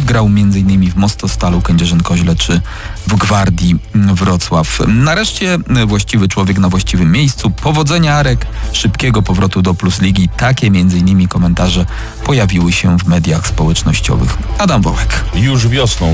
grał m.in. w Mostostalu Kędzierzyn-Koźle czy w Gwardii Wrocław. Nareszcie właściwy człowiek na właściwym miejscu. Powodzenia, Arek, szybkiego powrotu do Plus Ligi. Takie m.in. komentarze pojawiły się w mediach społecznościowych. Adam Wołek. Już wiosną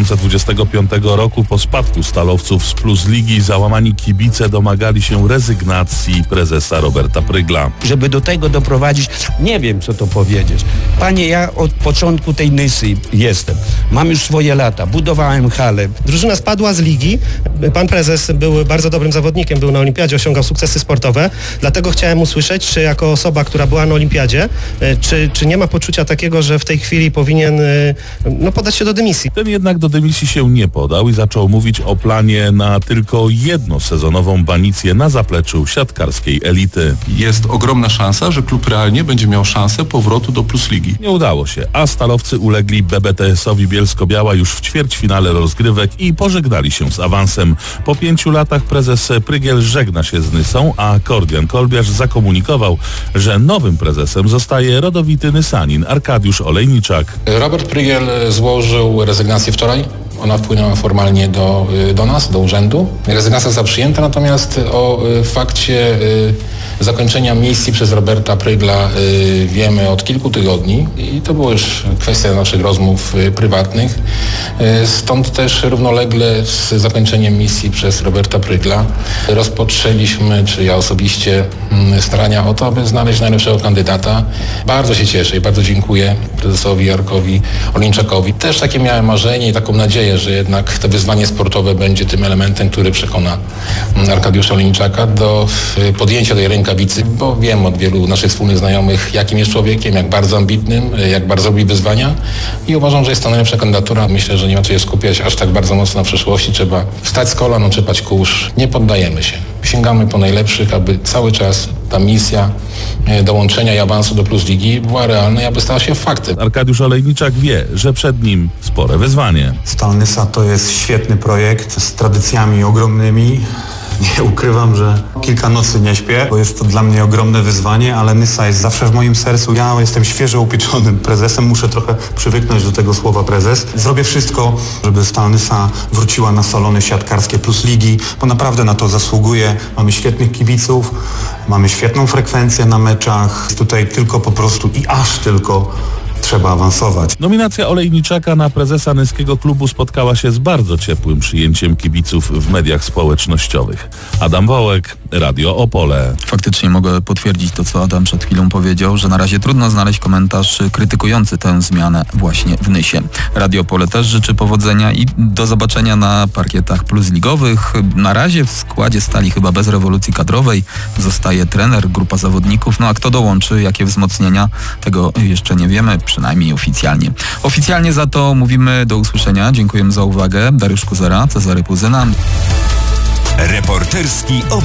2025 roku po spadku Stalowców z Plus Ligi załamani kibice domagali się rezygnacji prezesa Roberta Prygla. Żeby do tego doprowadzić, nie wiem co to powiedzieć. Panie, ja od początku tej Nysy jestem. Mam już swoje lata, budowałem halę. Drużyna spadła z ligi. Pan prezes był bardzo dobrym zawodnikiem, był na olimpiadzie, osiągał sukcesy sportowe. Dlatego chciałem usłyszeć, czy jako osoba, która była na olimpiadzie, czy nie ma poczucia takiego, że w tej chwili powinien podać się do dymisji. Ten jednak do dymisji się nie podał i zaczął mówić o planie na tylko jednosezonową banicję na zapleczu siatkarskiej elity. Jest ogromna szansa, że klub realnie będzie miał szansę powrotu do Plus Ligi. Nie udało się, a Stalowcy ulegli BBTS-owi Bielsko-Biała już w ćwierćfinale rozgrywek i pożegnali się z awansem. Po 5 latach prezes Prygiel żegna się z Nysą, a Kordian Kolbiarz zakomunikował, że nowym prezesem zostaje rodowity Nysanin Arkadiusz Olejniczak. Robert Prygiel złożył rezygnację wczoraj. Ona wpłynęła formalnie do nas, do urzędu. Rezygnacja została przyjęta, natomiast o fakcie zakończenia misji przez Roberta Prygla wiemy od kilku tygodni i to była już kwestia naszych rozmów prywatnych. Stąd też równolegle z zakończeniem misji przez Roberta Prygla rozpoczęliśmy, czy ja osobiście, starania o to, aby znaleźć najlepszego kandydata. Bardzo się cieszę i bardzo dziękuję prezesowi Jarkowi Olejniczakowi. Też takie miałem marzenie i taką nadzieję, że jednak to wyzwanie sportowe będzie tym elementem, który przekona Arkadiusza Olejniczaka do podjęcia tej rękawicy, bo wiem od wielu naszych wspólnych znajomych, jakim jest człowiekiem, jak bardzo ambitnym, jak bardzo lubi wyzwania i uważam, że jest to najlepsza kandydatura. Myślę, że nie ma co się skupiać aż tak bardzo mocno na przyszłości. Trzeba wstać z kolan, otrzepać kurz. Nie poddajemy się. Sięgamy po najlepszych, aby cały czas ta misja dołączenia i awansu do Plus Ligi była realna i aby stała się faktem. Arkadiusz Olejniczak wie, że przed nim spore wyzwanie. Stal Nysa to jest świetny projekt z tradycjami ogromnymi. Nie ukrywam, że kilka nocy nie śpię, bo jest to dla mnie ogromne wyzwanie, ale Nysa jest zawsze w moim sercu. Ja jestem świeżo upieczonym prezesem, muszę trochę przywyknąć do tego słowa prezes. Zrobię wszystko, żeby Stal Nysa wróciła na salony siatkarskie Plus Ligi, bo naprawdę na to zasługuje. Mamy świetnych kibiców, mamy świetną frekwencję na meczach. Tutaj tylko po prostu i aż tylko trzeba awansować. Nominacja Olejniczaka na prezesa nyskiego klubu spotkała się z bardzo ciepłym przyjęciem kibiców w mediach społecznościowych. Adam Wołek, Radio Opole. Faktycznie mogę potwierdzić to, co Adam przed chwilą powiedział, że na razie trudno znaleźć komentarz krytykujący tę zmianę właśnie w Nysie. Radio Opole też życzy powodzenia i do zobaczenia na parkietach plusligowych. Na razie w składzie Stali chyba bez rewolucji kadrowej. Zostaje trener, grupa zawodników. No a kto dołączy, jakie wzmocnienia, tego jeszcze nie wiemy, przynajmniej oficjalnie. Oficjalnie za to mówimy do usłyszenia. Dziękujemy za uwagę. Dariusz Kuzera, Cezary Puzyna. Reporterski